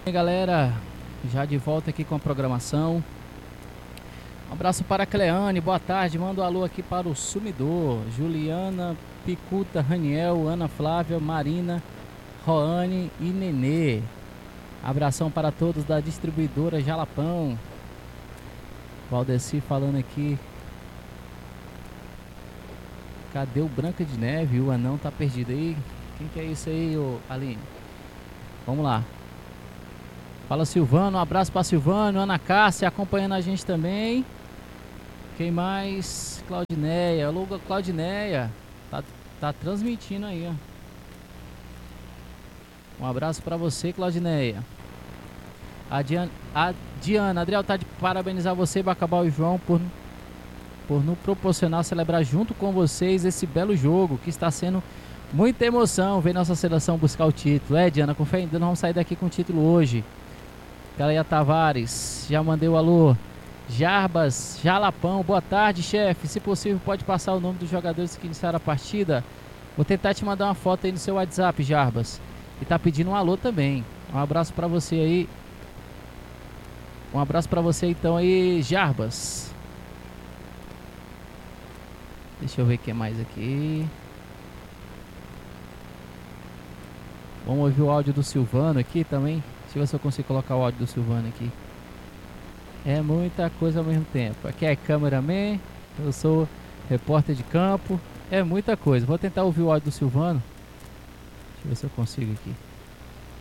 E aí, galera, já de volta aqui com a programação. Um abraço para a Cleane, boa tarde. Manda um alô aqui para o Sumidor, Juliana, Picuta, Raniel, Ana Flávia, Marina, Roane e Nenê. Abração para todos da distribuidora Jalapão. Valdeci falando aqui. Cadê o Branca de Neve? O anão tá perdido aí. Quem que é isso aí, ô Aline? Vamos lá. Fala, Silvano, um abraço para Silvano, Ana Cássia acompanhando a gente também. Quem mais? Claudineia, alô Claudineia, tá transmitindo aí, ó. Um abraço para você, Claudineia. A Diana, Adriel, tá de parabenizar você, Bacabal e João, por nos proporcionar celebrar junto com vocês esse belo jogo, que está sendo muita emoção ver nossa seleção buscar o título. Diana, com fé ainda não vamos sair daqui com o título hoje. Galeia Tavares, já mandei o alô. Jarbas, Jalapão, boa tarde, chefe. Se possível, pode passar o nome dos jogadores que iniciaram a partida. Vou tentar te mandar uma foto aí no seu WhatsApp, Jarbas. E tá pedindo um alô também. Um abraço pra você aí. Um abraço pra você então aí, Jarbas. Deixa eu ver o que mais aqui. Vamos ouvir o áudio do Silvano aqui também. Deixa eu ver se eu consigo colocar o áudio do Silvano aqui. É muita coisa ao mesmo tempo. Aqui é cameraman, eu sou repórter de campo. É muita coisa. Vou tentar ouvir o áudio do Silvano. Deixa eu ver se eu consigo aqui.